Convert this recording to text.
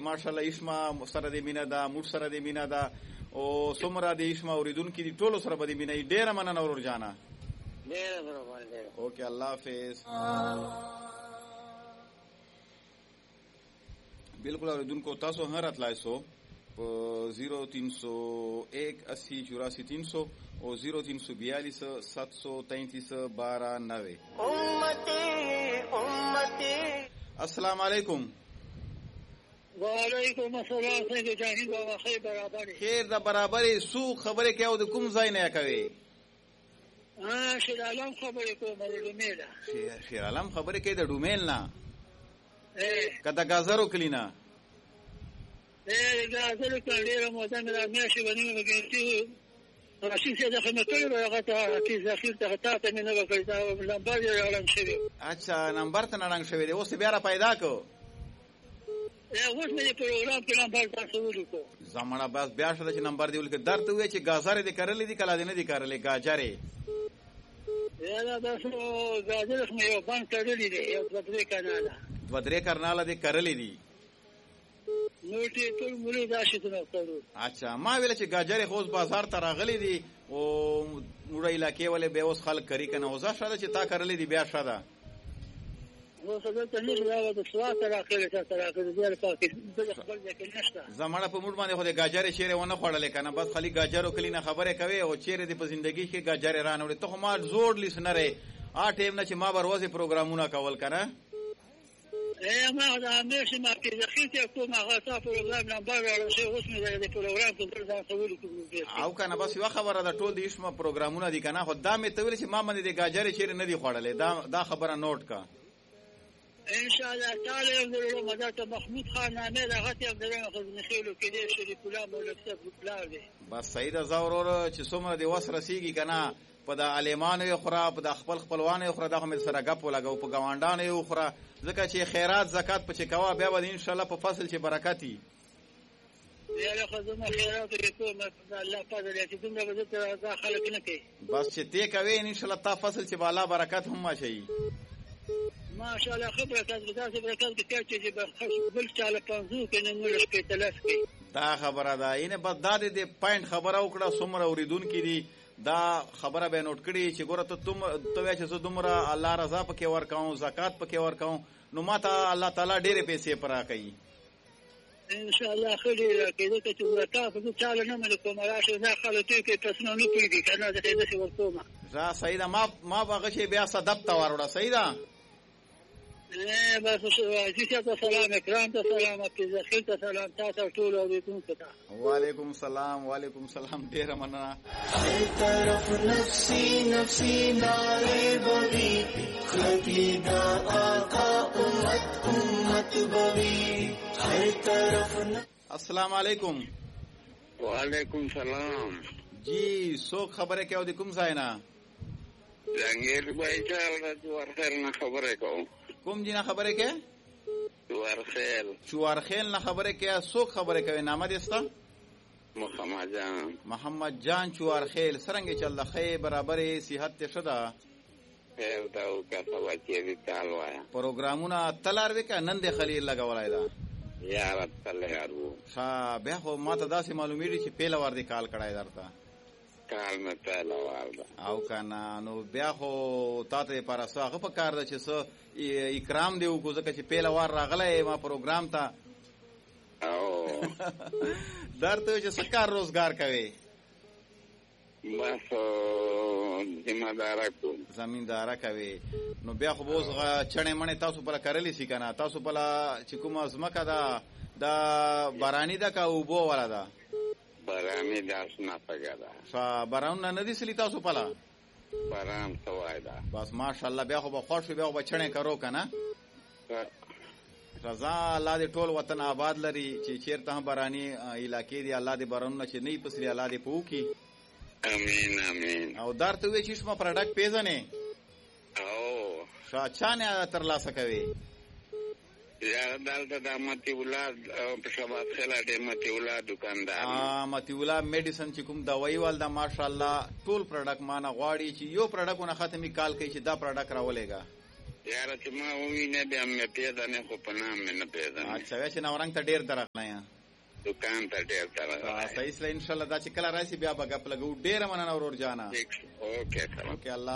ماشاءالله اشما سره د مینا دا موږ سره د مینا دا او څومره د اشما اوریدونکو دي ټول سره به د مینا ډیره مننه ورور جانا ډیره برابر اوکې الله حافظ. بالکل اوریدونکو تاسو هم راتلای سو 0301 80 84 300 او 0342 733 1290. السلام علیکم. وعلیکم السلام. څنګه جاهین بابا خیر برابر خیر د برابرې سو خبره کې او د کوم ځای نه کوي؟ شیر عالم خبره کوم د ډومیل. شیر عالم خبره کې د ډومیل نه کدا غازرو کلینا غازرو کلینا مو ته مې شي باندې وګورئ راشي چې د خدمتونو هغه ته چې ذخیر ته ته نه وکړای دا نمبر یې اعلان شوی. اچھا نمبر ته نه شوی دی اوس بیا را پیدا کو اوس مې پروګرام کې نمبر تاسو ولیکو زمړه بس بیا شته چې نمبر دی ولکه درته وی چې غازر دې کړلې دي کله دې نه دي کړلې غاجرې دا تاسو غاجر مې یو باندې کړلې دي یو ودرې کرناله دې کړلې دي نو چې ټول مولي دا شي ته کړو. اچھا ما ویل چې غاجرې خوځ بازار ته راغلي دي او موږ علاقې ولې به اوس خلک کری کنه اوسه شاده چې تا کړلې دي بیا شاده نو څه ته نه راو د سوات راکړل چې راکړل بیا پاکي د خپل ځکه نشته زمړه په موږ باندې خو د غاجرې چیرې ونه خوړلې کنه بس خالي غاجرو کلی نه خبره کوي او چیرې د په ژوندۍ کې غاجرې رانوړي ته ما زوړ لیسنره ا ټیم نه چې ما بروازي پروګرامونه کول کنه ما دا همیشه ما کې ذخیره کوم هغه تاسو پروګرام نمبر راوړل اوس مې د پروګرام په ځای ته کوم او کنه بس یو خبره ده ټول د اشما پروګرامونه دي کنه خو دا مې ته ویل چې ما باندې د غاجرې چیرې نه دي خوړلې دا خبره نوٹ کا ان شاء الله تعالی ورو مدته محمود خان نامه هغه ته درنه خو نخیلو کې دې شریف الله مولکسب پلان دي بس سید زورور چې څومره دی وس رسیږي کنه په د عالمانو یو خراب د خپلوانو یو خراب د هم سره غپ ولګو په ګاونډانو یو خراب ځکه چې خیرات زکات په چې کوا بیا ود ان شاء الله په فصل چې برکاتی یا له خدمت خیرات کوم الله پدې چې دومره وځي ته خلک نه کوي بس چې ته کوي ان شاء الله تا فصل چې بالا برکات هم ماشي ما شاء الله خبره تاسو برکات کې چې بل چاله پنځو کې نه ملک کې تلف کې دا خبره ده اینه بس دا دې پوینټ خبره وکړه څومره اوریدونکو دي دا خبره به نوٹ کړي چې ګوره ته چې زه دومره الله رضا پکې ورکاو زکات پکې ورکاو نو ماته الله تعالی ډېرې پیسې پرا کوي ان شاء الله خیر کېږي چې زکات په چاله نه ملکو مراشه نه خلک کې تاسو نه پیږي کنه دا دې څه ورکوما را سیدا ما هغه شی بیا صدب تا وروړه سیدا بس ته سلام اکرام ته سلام په ذخیر ته سلام تاسو ټول اوریدونکو ته وعلیکم السلام وعلیکم السلام ډیر مننه هر طرف نفسی نفسی نعره بوی خطی دا آقا امت بوی هر طرف السلام علیکم. وعلیکم سلام جی څوک خبره کوي د کوم ځای نه؟ جنگیر بھائی چال چوارخیل نه خبره کوم. کوم جنا خبره کې؟ چوارخیل نه خبره کې. څوک خبره کوي؟ نامه دستا؟ محمد جان چوارخیل. څنګه چل خیر برابرې صحت ته شدا؟ خیر دا او کا سوا چې دي تعالوا پروګرامونه تلار وکا نن د خلیل لګولای دا یار تلارو ها به خو ماته داسې معلومیږي چې پیله ور دي کال کړای درته کال نه پیله ور او کنه نو بیا خو تاسو پر اساغه په کار ده چې سو اکرام دی وکړو ځکه چې پیله ور راغله ما پروګرام ته او درته چې سکار روزګار کوي بس زمیندارا کوي نو بیا خو بوز چړې منې تاسو پر کړلې سي کنه تاسو په چې کوم ازمکه دا بارانی دا کا وبو ولا دا بارانی داس نه پګا باران نه دي سلی تاسو پلا باران توای دا بس ماشاءالله بیا خو به خوش بیا خو چړې کرو کنه رضا الله دې ټول وطن آباد لري چې چیرته هم بارانی علاقې دي الله دې بارانونه چې نه پسلی الله دې پوکي امين امين او درته وی چې شما پروډکټ پیژنې او شاچانه تر لاسه کوي یا دالته د متي ولاد په شباب خلا د متي ولاد دکاندار متي ولاد میډیسن چې کوم دوايي ول دا ماشاءالله ټول پروډکټ مانه غواړي چې یو پروډکټونه ختمي کال کوي چې دا پروډکټ راولېګا یاره چې ما ووینه بیا مې پیژنې خو په نام مې نه پیژنې. اچھا ویسه نورنګ ته ډیر درغله یا دکان ته ډېر صحیح سره ان شاء الله دا چې کله راشي بیا به ګپ لګو. ډیره مننه ورور جانا. اوکې اوکې الله